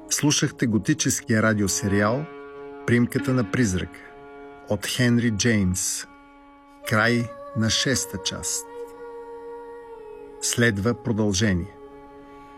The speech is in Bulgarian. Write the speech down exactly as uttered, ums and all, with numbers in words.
Слушахте готическия радиосериал "Примката на призрака" от Хенри Джеймс. Край на шеста част. Следва продължение.